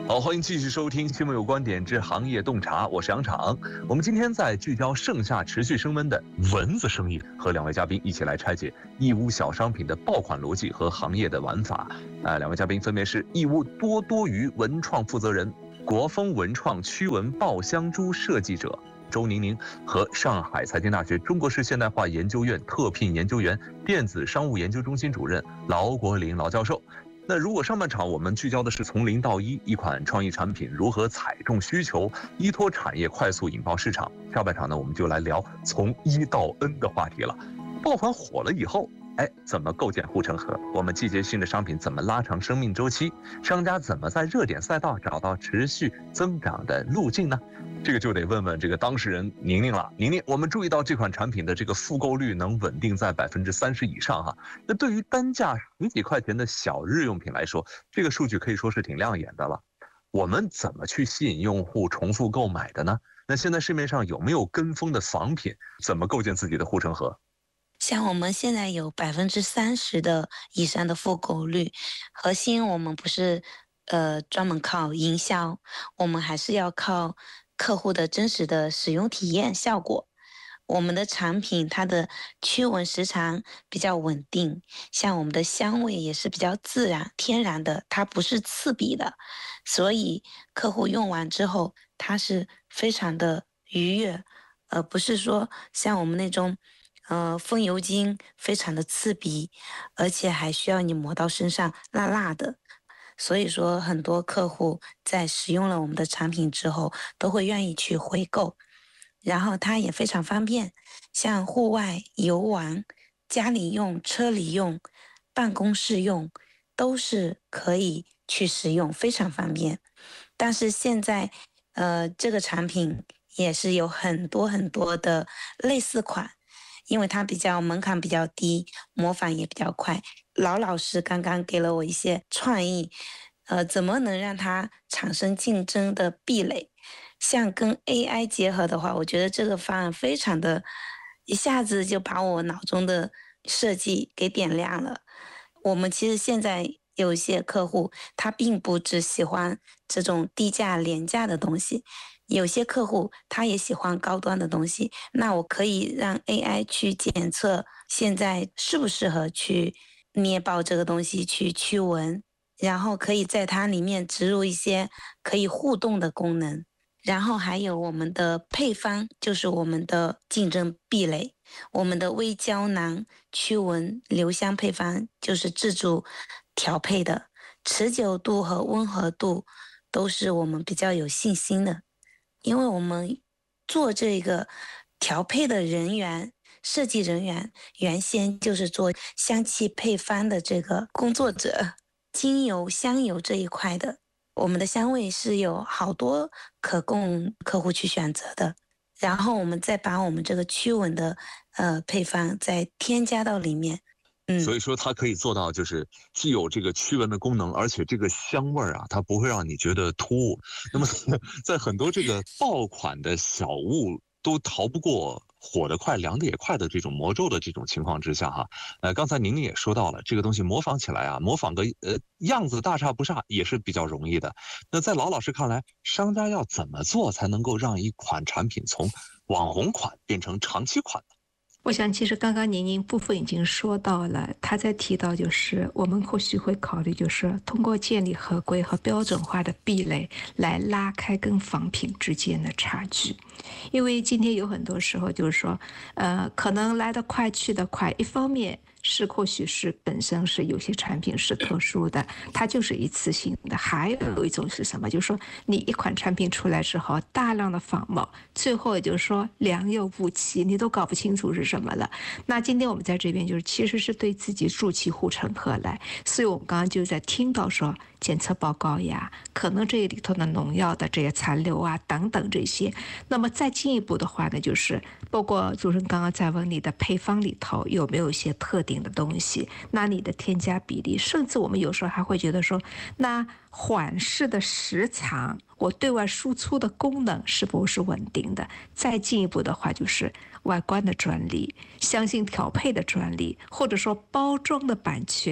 好，欢迎继续收听《新闻有观点之行业洞察》，我是杨敞。我们今天在聚焦盛夏持续升温的蚊子生意，和两位嘉宾一起来拆解义乌小商品的爆款逻辑和行业的玩法。两位嘉宾分别是义乌多多鱼文创负责人、国风文创驱蚊爆香珠设计者周宁宁和上海财经大学中国式现代化研究院特聘研究员、电子商务研究中心主任劳国林劳教授。那如果上半场我们聚焦的是从零到一，一款创意产品如何踩中需求，依托产业快速引爆市场，下半场呢，我们就来聊从一到 N 的话题了。爆款火了以后，怎么构建护城河？我们季节性的商品怎么拉长生命周期？商家怎么在热点赛道找到持续增长的路径呢？这个就得问问这个当事人宁宁了。宁宁，我们注意到这款产品的这个复购率能稳定在30%以上哈。那对于单价十几块钱的小日用品来说，这个数据可以说是挺亮眼的了。我们怎么去吸引用户重复购买的呢？那现在市面上有没有跟风的仿品？怎么构建自己的护城河？ 像我们现在有30%的以上的复购率，核心我们不是专门靠营销，我们还是要靠客户的真实的使用体验效果。我们的产品它的驱蚊时长比较稳定，像我们的香味也是比较自然天然的，它不是刺鼻的，所以客户用完之后它是非常的愉悦，而不是说像我们那种风油精非常的刺鼻，而且还需要你抹到身上辣辣的。所以说很多客户在使用了我们的产品之后都会愿意去回购，然后它也非常方便，像户外游玩、家里用、车里用、办公室用都是可以去使用，非常方便。但是现在这个产品也是有很多很多的类似款，因为它比较门槛比较低，模仿也比较快。老师刚刚给了我一些创意，怎么能让它产生竞争的壁垒？像跟 AI 结合的话，我觉得这个方案非常的，一下子就把我脑中的设计给点亮了。我们其实现在有一些客户，他并不只喜欢这种低价廉价的东西，有些客户他也喜欢高端的东西，那我可以让 AI 去检测现在适不适合去捏爆这个东西去驱蚊，然后可以在它里面植入一些可以互动的功能。然后还有我们的配方，就是我们的竞争壁垒，我们的微胶囊驱蚊留香配方就是自主调配的，持久度和温和度都是我们比较有信心的。因为我们做这个调配的人员、设计人员，原先就是做香气配方的这个工作者，精油、香油这一块的，我们的香味是有好多可供客户去选择的。然后我们再把我们这个驱蚊的配方再添加到里面。 所以说它可以做到，就是既有这个驱蚊的功能，而且这个香味啊，它不会让你觉得突兀。那么，在很多这个爆款的小物都逃不过火得快、凉得也快的这种魔咒的这种情况之下，哈，刚才您也说到了，这个东西模仿起来啊，模仿个样子大差不差也是比较容易的。那在劳老师看来，商家要怎么做才能够让一款产品从网红款变成长期款呢？ 我想，其实刚刚宁部分已经说到了，他在提到就是我们或许会考虑，就是通过建立合规和标准化的壁垒来拉开跟仿品之间的差距。因为今天有很多时候就是说，可能来得快去得快，一方面是或许是本身是有些产品是特殊的，它就是一次性的。还有一种是什么？就是说你一款产品出来之后，大量的仿冒，最后也就是说良莠不齐，你都搞不清楚是什么了。那今天我们在这边就是其实是对自己筑起护城河来，所以我们刚刚就在听到说检测报告呀，可能这里头的农药的这些残留啊等等这些。那么再进一步的话呢，就是包括主持人刚刚在问你的配方里头有没有一些特定的东西，那你的添加比例，甚至我们有时候还会觉得说，那缓释的时长，我对外输出的功能是否是稳定的？再进一步的话，就是外观的专利、香型调配的专利，或者说包装的版权。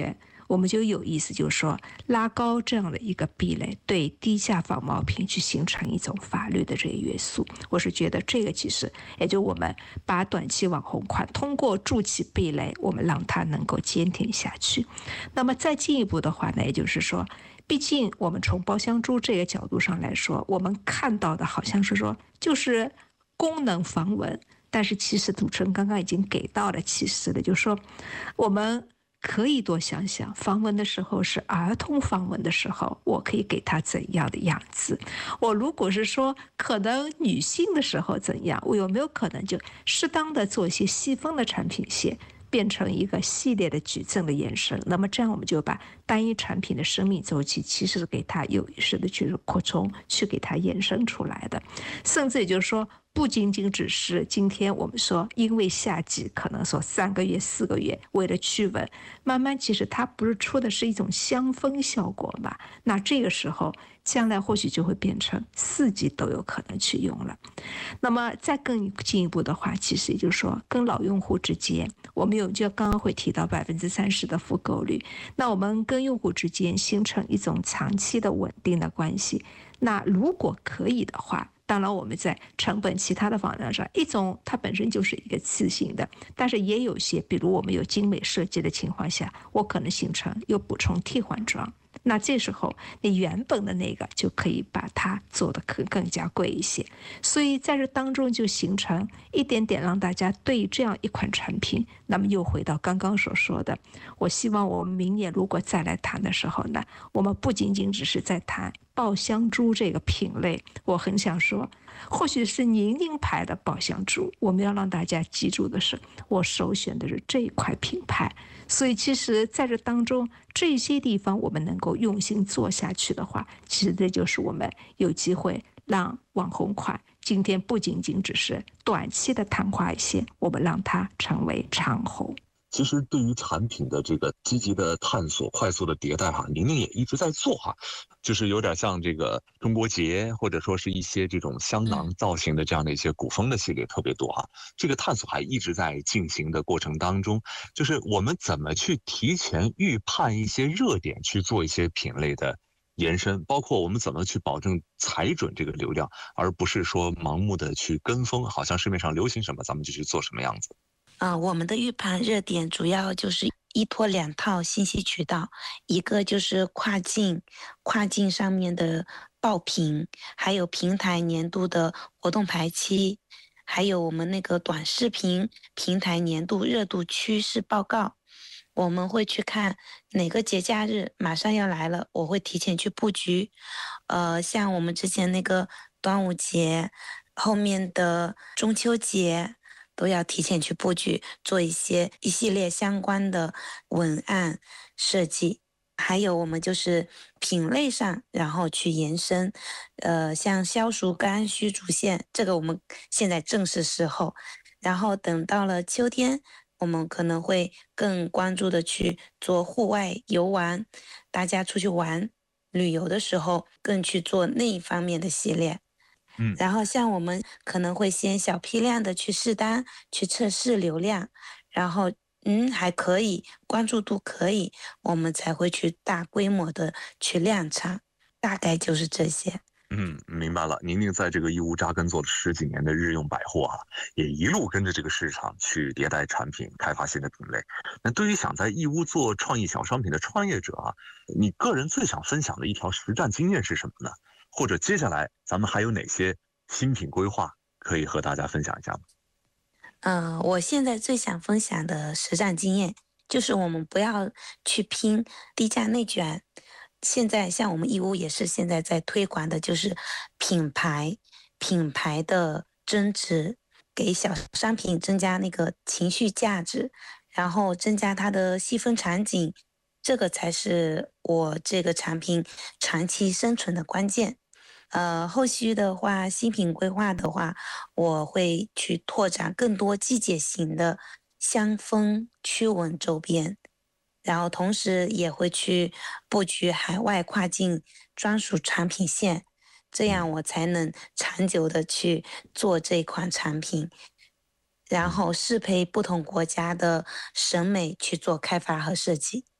我们就有意思，就是说拉高这样的一个壁垒，对低价仿冒品去形成一种法律的这个约束。我是觉得这个其实也就我们把短期网红款通过筑起壁垒，我们让它能够坚挺下去。那么再进一步的话呢，也就是说，毕竟我们从包香珠这个角度上来说，我们看到的好像是说就是功能防蚊，但是其实主持人刚刚已经给到了启示了，就是说我们可以多想想，防蚊的时候是儿童防蚊的时候，我可以给他怎样的样子？我如果是说可能女性的时候怎样，我有没有可能就适当的做一些细分的产品线？变成一个系列的矩阵的延伸，那么这样我们就把单一产品的生命周期其实是给它有意识的去扩充，去给它延伸出来的。甚至也就是说，不仅仅只是今天我们说因为夏季可能说3个月4个月为了驱蚊，慢慢其实它不是出的是一种香氛效果嘛，那这个时候将来或许就会变成4季都有可能去用了。那么再更进一步的话，其实也就是说跟老用户之间，我们就刚刚会提到30%的复购率，那我们跟用户之间形成一种长期的稳定的关系，那如果可以的话，当然我们在成本其他的方面上，一种它本身就是一个次性的，但是也有些比如我们有精美设计的情况下，我可能形成又补充替换装，那这时候你原本的那个就可以把它做得更加贵一些，所以在这当中就形成一点点让大家对这样一款产品，那么又回到刚刚所说的，我希望我们明年如果再来谈的时候呢，我们不仅仅只是在谈爆香珠这个品类，我很想说或许是宁宁牌的爆香珠，我们要让大家记住的是我首选的是这一块品牌。所以其实在这当中这些地方我们能够用心做下去的话，其实这就是我们有机会让网红款今天不仅仅只是短期的昙花一现，我们让它成为长红。 其实对于产品的这个积极的探索、快速的迭代宁宁也一直在做就是有点像这个中国结，或者说是一些这种香囊造型的这样的一些古风的系列特别多这个探索还一直在进行的过程当中，就是我们怎么去提前预判一些热点，去做一些品类的延伸，包括我们怎么去保证踩准这个流量，而不是说盲目的去跟风，好像市面上流行什么咱们就去做什么样子。 我们的预判热点主要就是依托2套信息渠道，一个就是跨境上面的爆品，还有平台年度的活动排期，还有我们那个短视频平台年度热度趋势报告。我们会去看哪个节假日马上要来了，我会提前去布局。像我们之前那个端午节，后面的中秋节，都要提前去布局，做一系列相关的文案设计。还有我们就是品类上，然后去延伸，像消暑肝、虚竹线，这个我们现在正是时候。然后等到了秋天，我们可能会更关注的去做户外游玩，大家出去玩旅游的时候，更去做那一方面的系列。然后像我们可能会先小批量的去试单，去测试流量，然后还可以，关注度可以，我们才会去大规模的去量产，大概就是这些。 明白了。宁宁在这个义乌扎根做了10几年的日用百货也一路跟着这个市场去迭代产品，开发新的品类。那对于想在义乌做创意小商品的创业者你个人最想分享的一条实战经验是什么呢？或者接下来咱们还有哪些新品规划可以和大家分享一下吗？ 我现在最想分享的实战经验就是我们不要去拼低价内卷。现在像我们义乌也是现在在推广的就是品牌的增值，给小商品增加那个情绪价值，然后增加它的细分场景，这个才是我这个产品长期生存的关键。后续的话，新品规划的话，我会去拓展更多季节型的香氛驱蚊周边，然后同时也会去布局海外跨境专属产品线，这样我才能长久的去做这款产品，然后适配不同国家的审美去做开发和设计。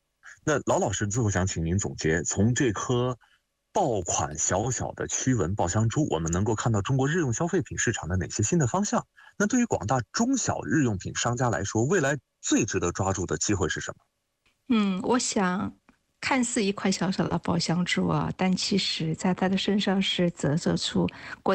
那老老师最后想请您总结，从这颗爆款小小的驱蚊爆香珠，我们能够看到中国日用消费品市场的哪些新的方向？那对于广大中小日用品商家来说，未来最值得抓住的机会是什么？ 我想看似一块小小的爆香珠啊，但其实在他的身上是折射出